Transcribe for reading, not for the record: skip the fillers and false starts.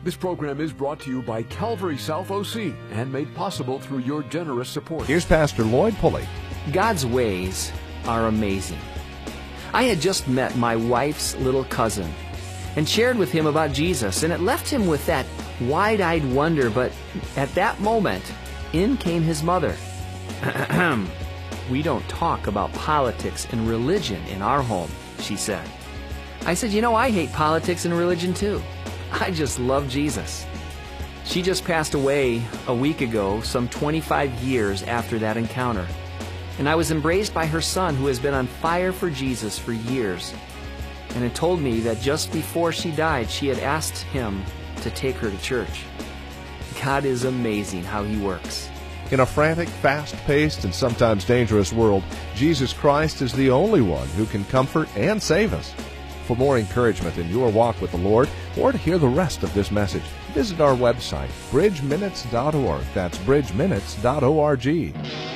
This program is brought to you by Calvary South OC and made possible through your generous support. Here's Pastor Lloyd Pulley. God's ways are amazing. I had just met my wife's little cousin and shared with him about Jesus, and it left him with that wide-eyed wonder, but at that moment, in came his mother. "We don't talk about politics and religion in our home," she said. I said, I hate politics and religion too. I just love Jesus. She just passed away a week ago, some 25 years after that encounter. And I was embraced by her son, who has been on fire for Jesus for years. And it told me that just before she died, she had asked him to take her to church. God is amazing how He works. In a frantic, fast-paced, and sometimes dangerous world, Jesus Christ is the only one who can comfort and save us. For more encouragement in your walk with the Lord, or to hear the rest of this message, visit our website, bridgeminutes.org. That's bridgeminutes.org.